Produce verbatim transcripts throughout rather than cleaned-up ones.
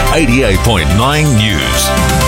eighty-eight point nine News.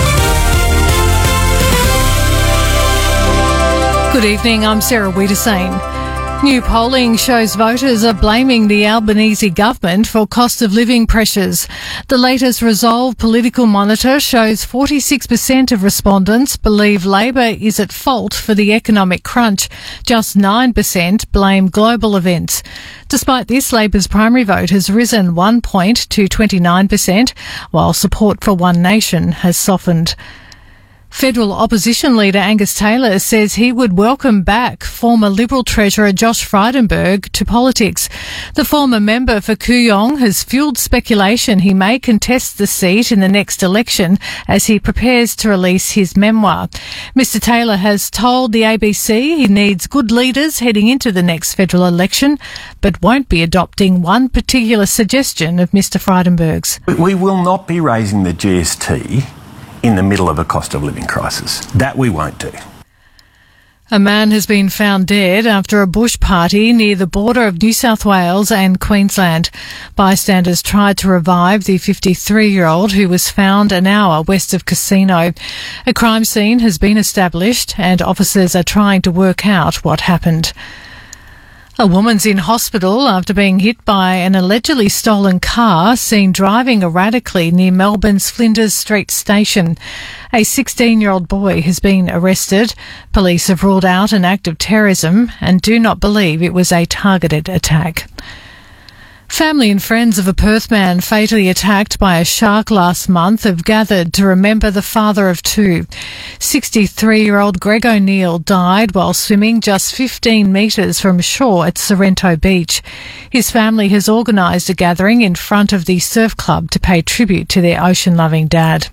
Good evening, I'm Sarah Wiedersane. New polling shows voters are blaming the Albanese government for cost of living pressures. The latest Resolve Political Monitor shows forty-six percent of respondents believe Labor is at fault for the economic crunch. Just nine percent blame global events. Despite this, Labor's primary vote has risen one point to twenty-nine percent, while support for One Nation has softened. Federal opposition leader Angus Taylor says he would welcome back former Liberal Treasurer Josh Frydenberg to politics. The former member for Kooyong has fuelled speculation he may contest the seat in the next election as he prepares to release his memoir. Mister Taylor has told the A B C he needs good leaders heading into the next federal election, but won't be adopting one particular suggestion of Mister Frydenberg's. We will not be raising the G S T in the middle of a cost of living crisis. That we won't do. A man has been found dead after a bush party near the border of New South Wales and Queensland. Bystanders tried to revive the fifty-three-year-old who was found an hour west of Casino. A crime scene has been established and officers are trying to work out what happened. A woman's in hospital after being hit by an allegedly stolen car seen driving erratically near Melbourne's Flinders Street station. A sixteen-year-old boy has been arrested. Police have ruled out an act of terrorism and do not believe it was a targeted attack. Family and friends of a Perth man fatally attacked by a shark last month have gathered to remember the father of two. sixty-three-year-old Greg O'Neill died while swimming just fifteen metres from shore at Sorrento Beach. His family has organised a gathering in front of the surf club to pay tribute to their ocean-loving dad.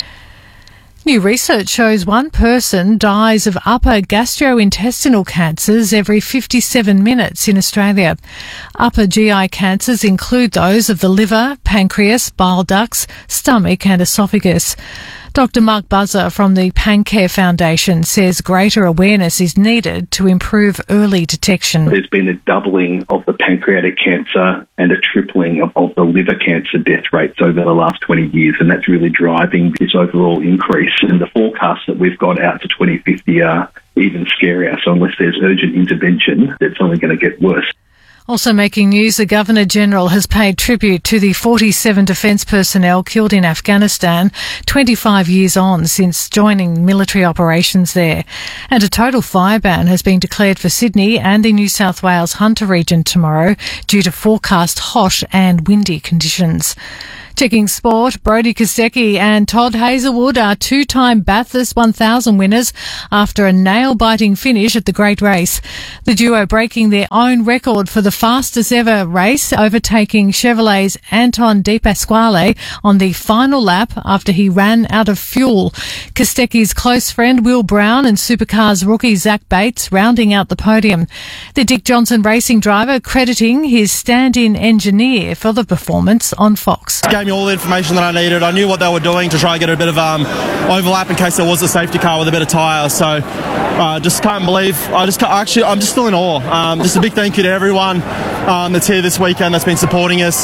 New research shows one person dies of upper gastrointestinal cancers every fifty-seven minutes in Australia. Upper G I cancers include those of the liver, pancreas, bile ducts, stomach and esophagus. Doctor Mark Buzzer from the PanCare Foundation says greater awareness is needed to improve early detection. There's been a doubling of the pancreatic cancer and a tripling of, of the liver cancer death rates over the last twenty years, and that's really driving this overall increase. And the forecasts that we've got out to twenty fifty are even scarier. So unless there's urgent intervention, it's only going to get worse. Also making news, the Governor-General has paid tribute to the forty-seven defence personnel killed in Afghanistan twenty-five years on since joining military operations there. And a total fire ban has been declared for Sydney and the New South Wales Hunter region tomorrow due to forecast hot and windy conditions. Checking sport, Brodie Kostecki and Todd Hazelwood are two-time Bathurst one thousand winners after a nail-biting finish at the Great Race. The duo breaking their own record for the fastest ever race, overtaking Chevrolet's Anton De Pasquale on the final lap after he ran out of fuel. Kostecki's close friend Will Brown and Supercars rookie Zach Bates rounding out the podium. The Dick Johnson racing driver crediting his stand-in engineer for the performance on Fox. Gave me all the information that I needed. I knew what they were doing to try and get a bit of um, overlap in case there was a safety car with a bit of tyre. So I uh, just can't believe. I just can't, actually, I'm just still in awe. Um, just a big thank you to everyone um, that's here this weekend that's been supporting us.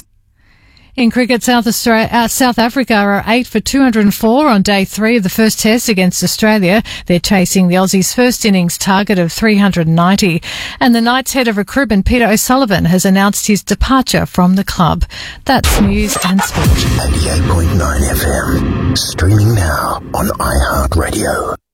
In cricket, South, Australia, uh, South Africa are eight for two hundred four on day three of the first test against Australia. They're chasing the Aussies' first innings target of three hundred ninety. And the Knights' head of recruitment, Peter O'Sullivan, has announced his departure from the club. That's news and sport. eighty-eight point nine F M. Streaming now on iHeartRadio.